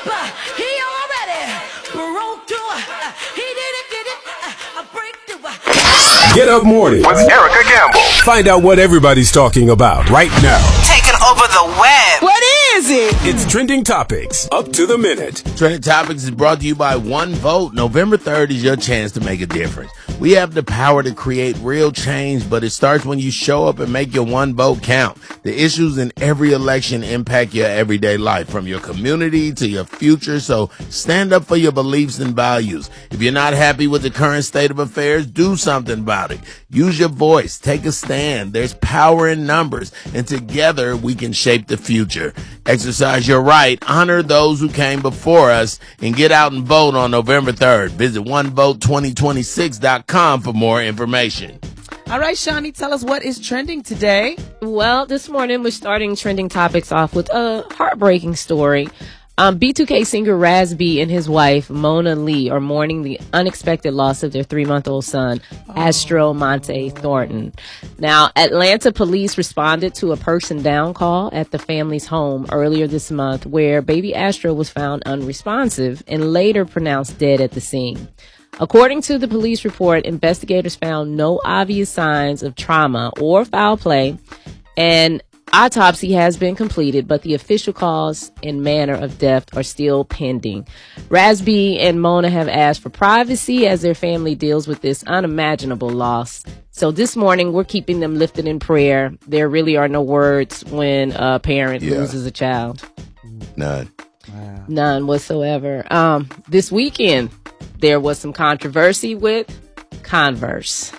He already broke through. He did it, a breakthrough. Get Up Morning with Erica Gamble. Find out what everybody's talking about right now. Taking over the web. What is it? It's Trending Topics, up to the minute. Trending Topics is brought to you by One Vote. November 3rd is your chance to make a difference. We have the power to create real change, but it starts when you show up and make your one vote count. The issues in every election impact your everyday life, from your community to your future, so stand up for your beliefs and values. If you're not happy with the current state of affairs, do something about it. Use your voice. Take a stand. There's power in numbers, and together we can shape the future. Exercise your right, honor those who came before us, and get out and vote on November 3rd. Visit onevote2026.com for more information. All right, Shawnee, tell us what is trending today. Well, this morning we're starting Trending Topics off with a heartbreaking story. B2K singer Raz B and his wife, Mona Lee, are mourning the unexpected loss of their 3-month-old son, Astro Monte Thornton. Now, Atlanta police responded to a person down call at the family's home earlier this month, where baby Astro was found unresponsive and later pronounced dead at the scene. According to the police report, investigators found no obvious signs of trauma or foul play, and autopsy has been completed, but the official cause and manner of death are still pending. Raz B and Mona have asked for privacy as their family deals with this unimaginable loss. So this morning, we're keeping them lifted in prayer. There really are no words when a parent loses a child. None. Wow. None whatsoever. This weekend, there was some controversy with Converse.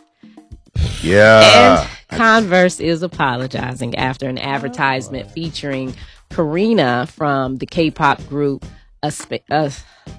Yeah. And Converse is apologizing after an advertisement featuring Karina from the K-pop group aespa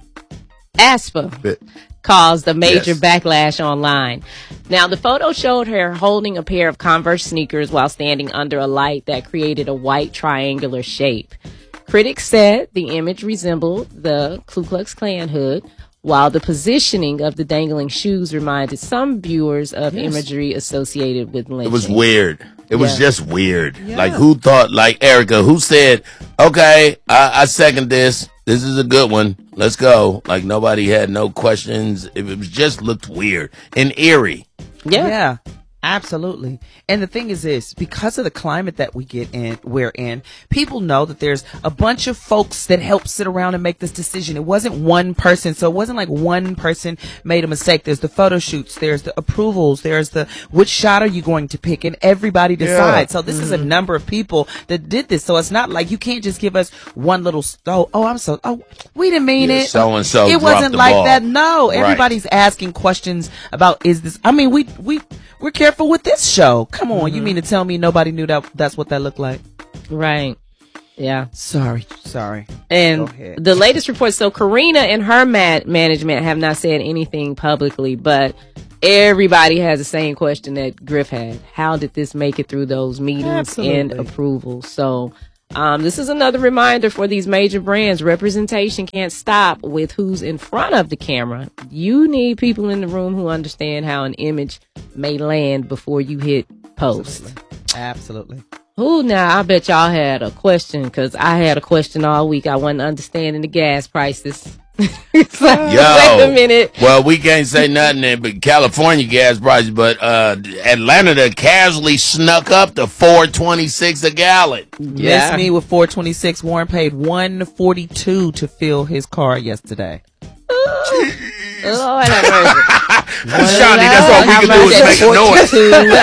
caused a major backlash online. Now, the photo showed her holding a pair of Converse sneakers while standing under a light that created a white triangular shape. Critics said the image resembled the Ku Klux Klan hood, while the positioning of the dangling shoes reminded some viewers of imagery associated with lynching. It was weird. It was just weird. Yeah. Like, who thought, like Erica, who said, okay, I second this. This is a good one. Let's go. Like, nobody had no questions. It was just looked weird and eerie. Yeah. Absolutely. And the thing is this, because of the climate that we're in, people know that there's a bunch of folks that help sit around and make this decision. It wasn't one person. So it wasn't like one person made a mistake. There's the photo shoots, there's the approvals, there's the which shot are you going to pick, and everybody decides. So this is a number of people that did this. So it's not like you can't just give us one little we didn't mean it. So and so. It wasn't like that. No, everybody's asking questions about we're careful with this show. Come on, you mean to tell me nobody knew that's what that looked like? Right. Yeah. Sorry. And the latest report, so Karina and her management have not said anything publicly, but everybody has the same question that Griff had. How did this make it through those meetings and approvals? So this is another reminder for these major brands. Representation can't stop with who's in front of the camera. You need people in the room who understand how an image may land before you hit post. Absolutely. Ooh, now I bet y'all had a question, because I had a question all week. I wasn't understanding the gas prices. It's like, wait a minute. Well, we can't say nothing in but California gas prices, but Atlanta that casually snuck up to $4.26 a gallon. Yes, me with $4.26. Warren paid $1.42 to fill his car yesterday. Lord have mercy. Shawnee, that's all we can do is make a noise.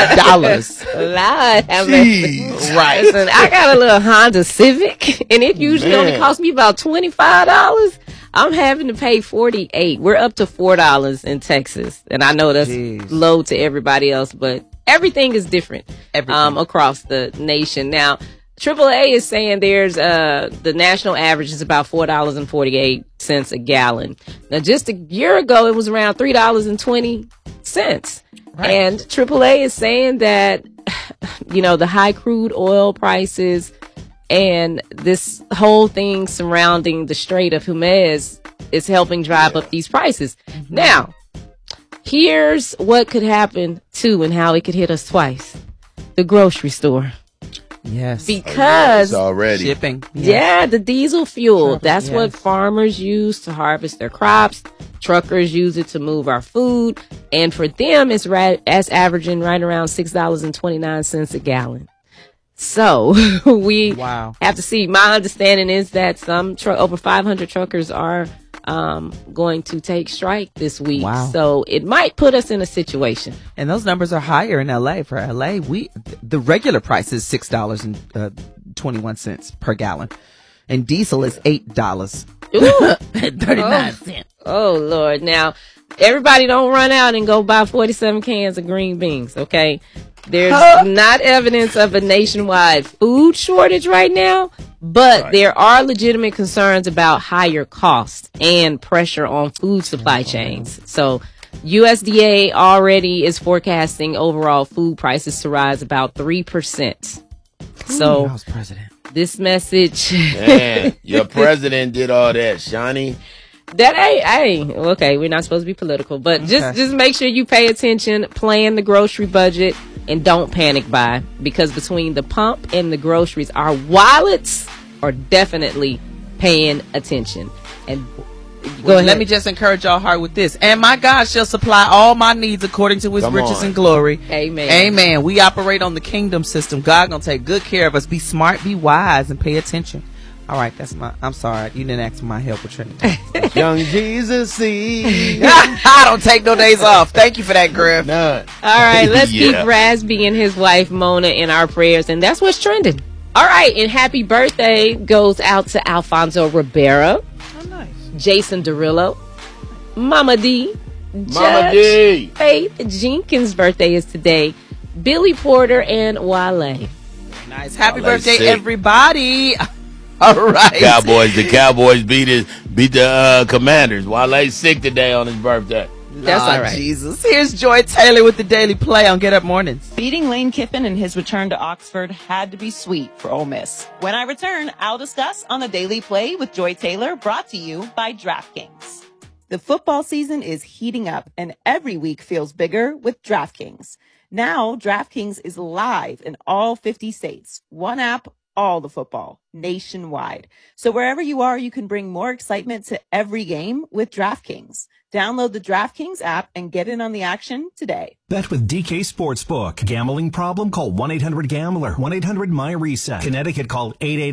Lord have mercy. Right. Listen, I got a little Honda Civic, and it usually only costs me about $25. I'm having to pay $48. We're up to $4 in Texas, and I know that's low to everybody else, but everything is different across the nation. Now, AAA is saying there's the national average is about $4.48 a gallon. Now, just a year ago, it was around $3.20. Right. And AAA is saying that, the high crude oil prices and this whole thing surrounding the Strait of Hormuz is helping drive up these prices. Now, here's what could happen too, and how it could hit us twice. The grocery store. Yes. Because already shipping. yeah, the diesel fuel. That's yes. what farmers use to harvest their crops. Truckers use it to move our food. And for them, it's averaging right around $6.29 a gallon. So we have to see. My understanding is that some over 500 truckers are going to take strike this week. Wow. So it might put us in a situation. And those numbers are higher in LA. For LA, the regular price is $6.21 per gallon, and diesel is $8.39. Oh Lord! Now everybody don't run out and go buy 47 cans of green beans. Okay, there's not evidence of a nationwide food shortage right now, but there are legitimate concerns about higher costs and pressure on food supply chains. So USDA already is forecasting overall food prices to rise about 3%. So I was president. This message, Man, your president did all that, Shawnee. that okay, we're not supposed to be political, but just make sure you pay attention, plan the grocery budget, and don't panic buy, because between the pump and the groceries, our wallets are definitely paying attention. And go ahead. Let me just encourage y'all hard with this. And my God shall supply all my needs according to his riches and glory. Amen. Amen. We operate on the kingdom system. God gonna take good care of us. Be smart, be wise, and pay attention. All right, I'm sorry. You didn't ask for my help with Trinity. Young Jesus, see. I don't take no days off. Thank you for that, Griff. None. All right, let's keep Rasby and his wife Mona in our prayers, and that's what's trending. All right, and happy birthday goes out to Alfonso Ribeiro, Jason Derulo, Mama D, Judge Faith Jenkins' birthday is today, Billy Porter, and Wale. Nice. Happy birthday, everybody. All right. The Cowboys beat the Commanders. Wale's sick today on his birthday. That's all right. Jesus. Here's Joy Taylor with the Daily Play on Get Up Mornings. Beating Lane Kiffin in his return to Oxford had to be sweet for Ole Miss. When I return, I'll discuss on the Daily Play with Joy Taylor, brought to you by DraftKings. The football season is heating up, and every week feels bigger with DraftKings. Now, DraftKings is live in all 50 states. One app, all the football, nationwide. So wherever you are, you can bring more excitement to every game with DraftKings. Download the DraftKings app and get in on the action today. Bet with DK Sportsbook. Gambling problem? Call 1-800-GAMBLER. 1-800-MY-RESET. Connecticut, call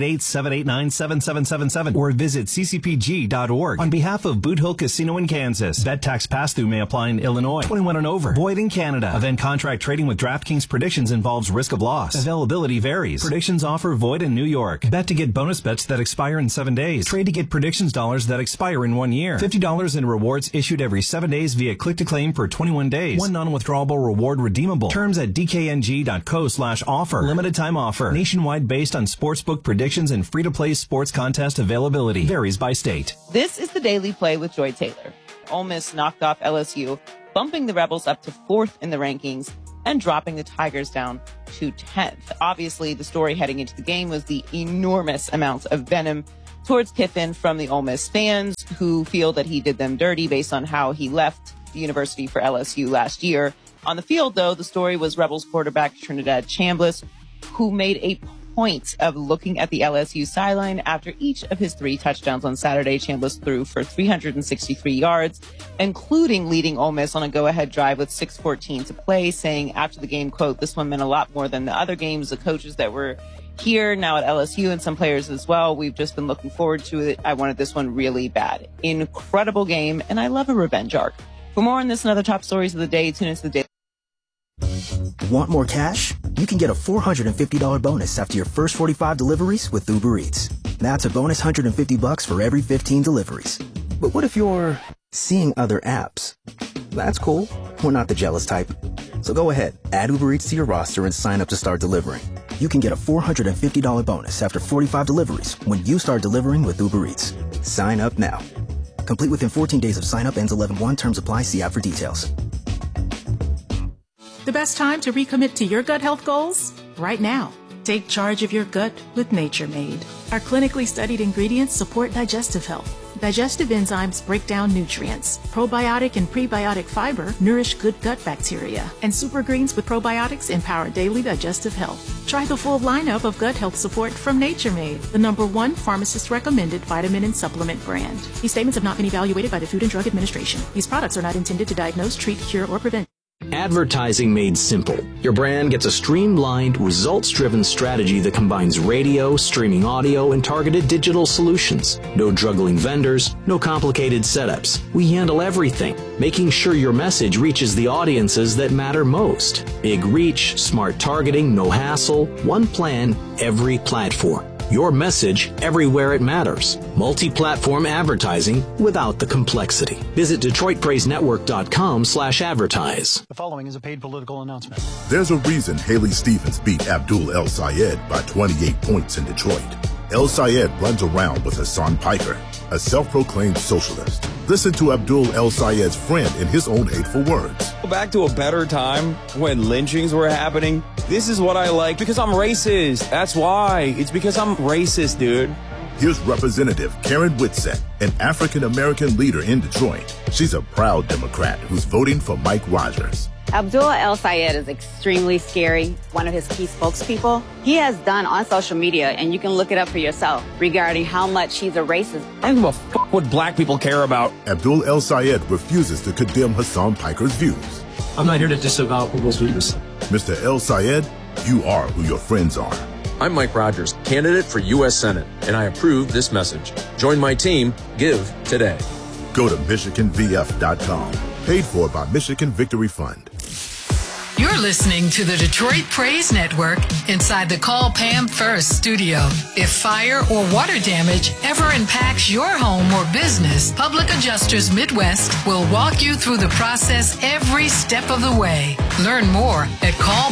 888-789-7777 or visit ccpg.org. On behalf of Boot Hill Casino in Kansas, bet tax pass-through may apply in Illinois. 21 and over. Void in Canada. Event contract trading with DraftKings predictions involves risk of loss. Availability varies. Predictions offer void in New York. Bet to get bonus bets that expire in 7 days. Trade to get predictions dollars that expire in 1 year. $50 in rewards issued every 7 days via click-to-claim for 21 days. One non-withdrawable reward redeemable. Terms at dkng.co/offer. Limited time offer. Nationwide based on sportsbook predictions and free-to-play sports contest availability. Varies by state. This is the Daily Play with Joy Taylor. Ole Miss knocked off LSU, bumping the Rebels up to 4th in the rankings and dropping the Tigers down to 10th. Obviously, the story heading into the game was the enormous amounts of venom towards Kiffin from the Ole Miss fans who feel that he did them dirty based on how he left the university for LSU last year. On the field, though, the story was Rebels quarterback Trinidad Chambliss, who made a point of looking at the LSU sideline after each of his 3 touchdowns on Saturday. Chambliss threw for 363 yards, including leading Ole Miss on a go-ahead drive with 6:14 to play, saying after the game, quote, "This one meant a lot more than the other games. The coaches that were here now at LSU and some players as well, we've just been looking forward to it. I wanted this one really bad." Incredible game, and I love a revenge arc. For more on this and other top stories of the day, tune into the Daily. Want more cash? You can get a $450 bonus after your first 45 deliveries with Uber Eats. That's a bonus $150 for every 15 deliveries. But what if you're seeing other apps? That's cool. We're not the jealous type. So go ahead, add Uber Eats to your roster and sign up to start delivering. You can get a $450 bonus after 45 deliveries when you start delivering with Uber Eats. Sign up now. Complete within 14 days of sign up, ends 11/1. Terms apply. See app for details. The best time to recommit to your gut health goals? Right now. Take charge of your gut with Nature Made. Our clinically studied ingredients support digestive health, Digestive enzymes break down nutrients. Probiotic and prebiotic fiber nourish good gut bacteria. And Super Greens with probiotics empower daily digestive health. Try the full lineup of gut health support from Nature Made, the #1 pharmacist-recommended vitamin and supplement brand. These statements have not been evaluated by the Food and Drug Administration. These products are not intended to diagnose, treat, cure, or prevent. Advertising made simple. Your brand gets a streamlined, results-driven strategy that combines radio, streaming audio, and targeted digital solutions. No juggling vendors, no complicated setups. We handle everything, making sure your message reaches the audiences that matter most. Big reach, smart targeting, no hassle, one plan, every platform. Your message everywhere it matters. Multi-platform advertising without the complexity. Visit DetroitPraiseNetwork.com/advertise. The following is a paid political announcement. There's a reason Haley Stevens beat Abdul El Sayed by 28 points in Detroit. El Sayed runs around with Hassan Piker, a self-proclaimed socialist. Listen to Abdul El Sayed's friend in his own hateful words. Back to a better time when lynchings were happening. This is what I like because I'm racist. That's why. It's because I'm racist, dude. Here's Representative Karen Whitsett, an African-American leader in Detroit. She's a proud Democrat who's voting for Mike Rogers. Abdul El Sayed is extremely scary, one of his key spokespeople. He has done on social media, and you can look it up for yourself, regarding how much he's a racist. I don't give a fuck what black people care about. Abdul El Sayed refuses to condemn Hassan Piker's views. I'm not here to disavow people's views. Mr. El Sayed, you are who your friends are. I'm Mike Rogers, candidate for U.S. Senate, and I approve this message. Join my team. Give today. Go to MichiganVF.com. Paid for by Michigan Victory Fund. You're listening to the Detroit Praise Network inside the Call Pam First studio. If fire or water damage ever impacts your home or business, Public Adjusters Midwest will walk you through the process every step of the way. Learn more at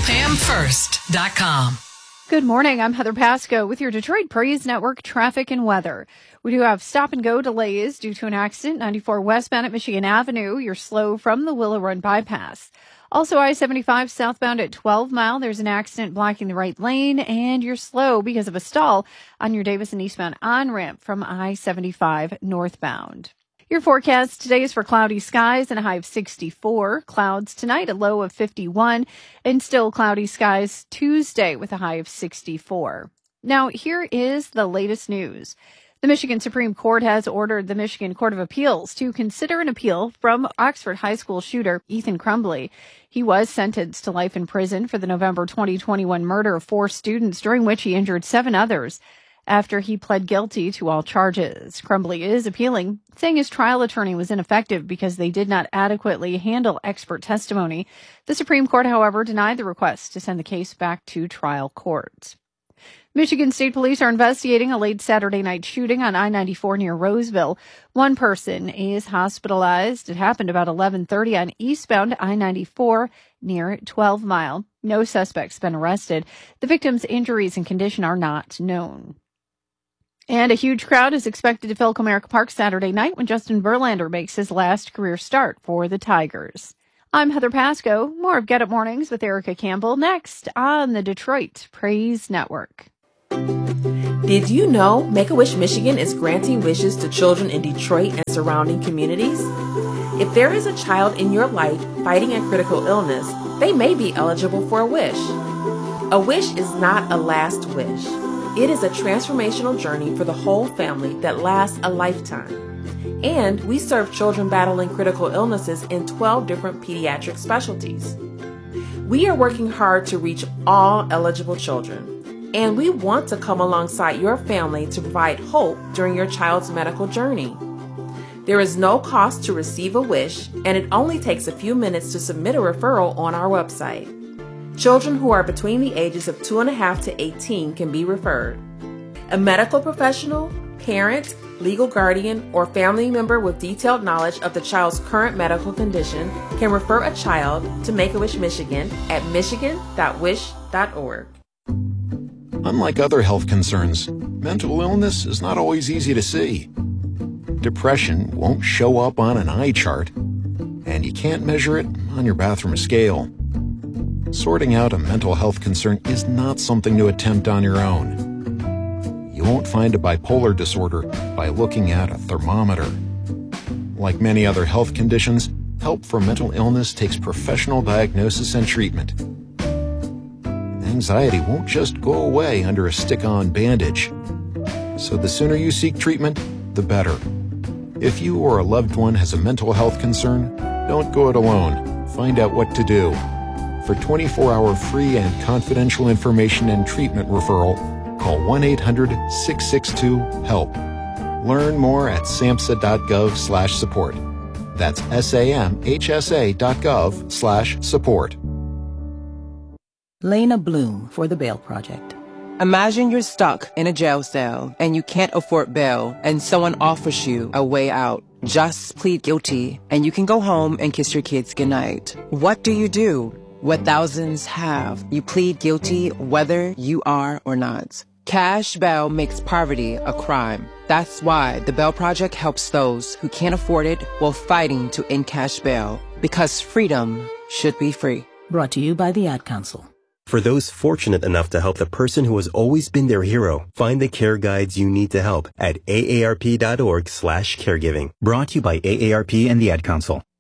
callpamfirst.com. Good morning. I'm Heather Pasco with your Detroit Praise Network traffic and weather. We do have stop and go delays due to an accident, 94 westbound at Michigan Avenue. You're slow from the Willow Run bypass. Also, I-75 southbound at 12 Mile. There's an accident blocking the right lane, and you're slow because of a stall on your Davison eastbound on-ramp from I-75 northbound. Your forecast today is for cloudy skies and a high of 64. Clouds tonight, a low of 51, and still cloudy skies Tuesday with a high of 64. Now, here is the latest news. The Michigan Supreme Court has ordered the Michigan Court of Appeals to consider an appeal from Oxford High School shooter Ethan Crumbley. He was sentenced to life in prison for the November 2021 murder of 4 students, during which he injured 7 others, after he pled guilty to all charges. Crumbley is appealing, saying his trial attorney was ineffective because they did not adequately handle expert testimony. The Supreme Court, however, denied the request to send the case back to trial court. Michigan State Police are investigating a late Saturday night shooting on I-94 near Roseville. One person is hospitalized. It happened about 11:30 on eastbound I-94 near 12 Mile. No suspect's been arrested. The victim's injuries and condition are not known. And a huge crowd is expected to fill Comerica Park Saturday night when Justin Verlander makes his last career start for the Tigers. I'm Heather Pasco. More of Get Up Mornings with Erica Campbell next on the Detroit Praise Network. Did you know Make-A-Wish Michigan is granting wishes to children in Detroit and surrounding communities? If there is a child in your life fighting a critical illness, they may be eligible for a wish. A wish is not a last wish. It is a transformational journey for the whole family that lasts a lifetime. And we serve children battling critical illnesses in 12 different pediatric specialties. We are working hard to reach all eligible children. And we want to come alongside your family to provide hope during your child's medical journey. There is no cost to receive a wish, and it only takes a few minutes to submit a referral on our website. Children who are between the ages of 2.5 to 18 can be referred. A medical professional, parent, legal guardian, or family member with detailed knowledge of the child's current medical condition can refer a child to Make-A-Wish Michigan at michigan.wish.org. Unlike other health concerns, mental illness is not always easy to see. Depression won't show up on an eye chart, and you can't measure it on your bathroom scale. Sorting out a mental health concern is not something to attempt on your own. You won't find a bipolar disorder by looking at a thermometer. Like many other health conditions, help for mental illness takes professional diagnosis and treatment. Anxiety won't just go away under a stick-on bandage. So the sooner you seek treatment, the better. If you or a loved one has a mental health concern, don't go it alone. Find out what to do. For 24-hour free and confidential information and treatment referral, call 1-800-662-HELP. Learn more at samhsa.gov/support. That's samhsa.gov/support. Lena Bloom for the Bail Project. Imagine you're stuck in a jail cell and you can't afford bail and someone offers you a way out. Just plead guilty and you can go home and kiss your kids goodnight. What do? What thousands have. You plead guilty whether you are or not. Cash bail makes poverty a crime. That's why the Bail Project helps those who can't afford it while fighting to end cash bail. Because freedom should be free. Brought to you by the Ad Council. For those fortunate enough to help the person who has always been their hero, find the care guides you need to help at aarp.org/caregiving. Brought to you by AARP and the Ad Council.